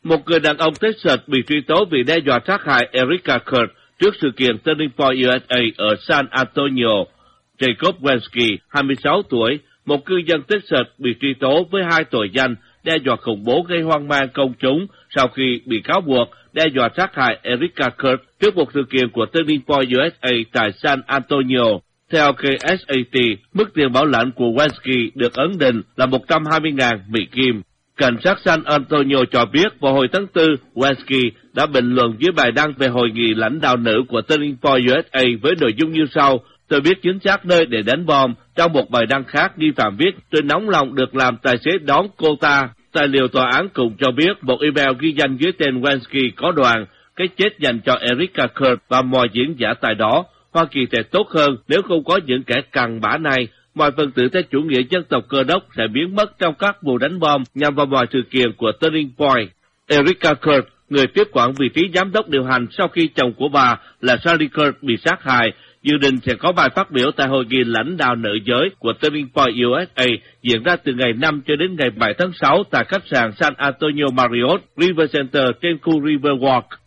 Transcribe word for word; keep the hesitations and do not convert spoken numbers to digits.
Một người đàn ông Texas bị truy tố vì đe dọa sát hại Erika Kurt trước sự kiện Turning Point u ét a ở San Antonio. Jacob Wensky, hai mươi sáu tuổi, một cư dân Texas bị truy tố với hai tội danh đe dọa khủng bố gây hoang mang công chúng sau khi bị cáo buộc đe dọa sát hại Erika Kurt trước một sự kiện của Turning Point u ét a tại San Antonio. Theo K S A T, mức tiền bảo lãnh của Wensky được ấn định là một trăm hai mươi nghìn Mỹ Kim. Cảnh sát San Antonio cho biết vào hồi tháng tư, Wensky đã bình luận dưới bài đăng về hội nghị lãnh đạo nữ của Turning Point u ét a với nội dung như sau: "Tôi biết chính xác nơi để đánh bom." Trong một bài đăng khác, nghi phạm viết: "Tôi nóng lòng được làm tài xế đón cô ta." Tài liệu tòa án cũng cho biết một email ghi danh dưới tên Wensky có đoạn: "Cái chết dành cho Erika Kurt và mọi diễn giả tại đó. Hoa Kỳ sẽ tốt hơn nếu không có những kẻ cằn bã này. Mọi phần tử theo chủ nghĩa dân tộc Cơ đốc sẽ biến mất trong các vụ đánh bom nhằm vào mọi sự kiện của Turning Point." Erika Kurt, người tiếp quản vị trí giám đốc điều hành sau khi chồng của bà là Charlie Kurt bị sát hại, dự định sẽ có bài phát biểu tại hội nghị lãnh đạo nữ giới của Turning Point u ét a diễn ra từ ngày năm cho đến ngày bảy tháng sáu tại khách sạn San Antonio Marriott River Center trên khu Riverwalk.